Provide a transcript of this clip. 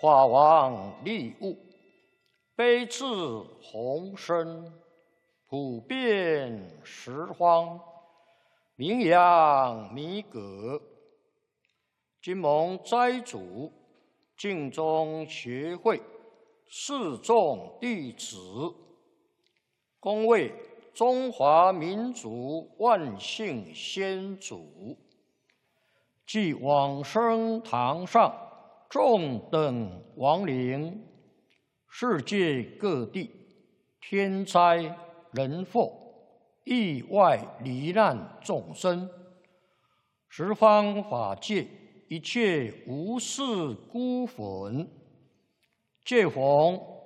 法王利物，悲智宏深，普遍十方，名扬弥革。今蒙斋主净宗学会四众弟子，恭为中华民族万姓先祖，即往生堂上众等亡灵，世界各地天灾人祸、意外罹难众生，十方法界一切无事孤魂，借逢